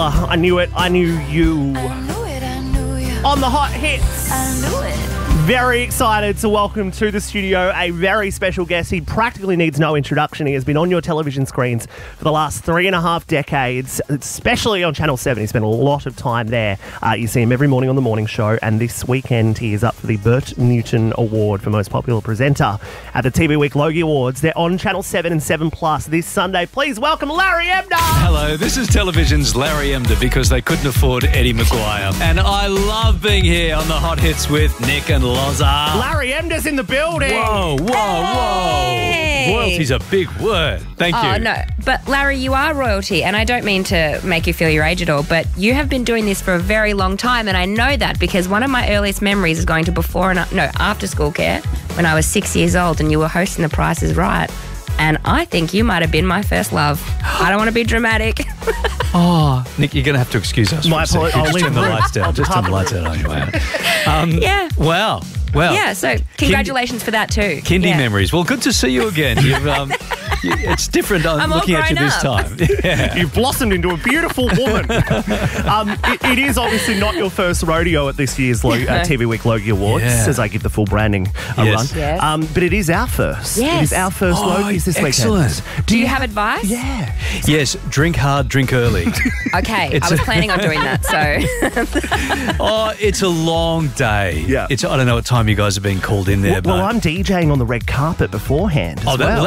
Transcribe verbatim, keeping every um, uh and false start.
I knew it, I knew you. I knew it, I knew you. On the Hot Hits. I knew it. Very excited to welcome to the studio a very special guest. He practically needs no introduction. He has been on your television screens for the last three and a half decades, especially on Channel seven. He spent a lot of time there. Uh, you see him every morning on The Morning Show, and this weekend he is up for the Bert Newton Award for Most Popular Presenter at the T V Week Logie Awards. They're on Channel seven and seven Plus this Sunday. Please welcome Larry Emdur. Hello, this is television's Larry Emdur because they couldn't afford Eddie Maguire. And I love being here on the Hot Hits with Nick and Loza. Larry Emdur's in the building. Whoa, whoa, Hey. whoa. Royalty's a big word. Thank you. Oh, no. But, Larry, you are royalty, and I don't mean to make you feel your age at all, but you have been doing this for a very long time, and I know that because one of my earliest memories is going to before and, no, after school care when I was six years old and you were hosting The Price is Right. And I think you might have been my first love. I don't want to be dramatic. Oh, Nick, you're going to have to excuse us. My for a apologies. second. I'll Just leave turn the the room. lights down. I'll Just turn the depart lights the down on you, man. Um, Yeah. Wow. Well. Yeah, so congratulations for that too. Kindy yeah. memories. Well, good to see you again. You've, um, you, it's different uh, I'm all looking at you grown this up. time. Yeah. You've blossomed into a beautiful woman. um, it, it is obviously not your first rodeo at this year's Lo- uh, T V Week Logie Awards, Yeah. as I give the full branding a Yes. run. Yes. Um, but it is our first. It Yes. is our first Oh, Logies this excellent. weekend. Do you have advice? Yeah. Yes, drink hard, drink early. Okay, It's I was a- planning on doing that, so. Oh, it's a long day. Yeah. It's I don't know what time you guys are being called in there, Well, but well, I'm DJing on the red carpet beforehand as oh, that, well.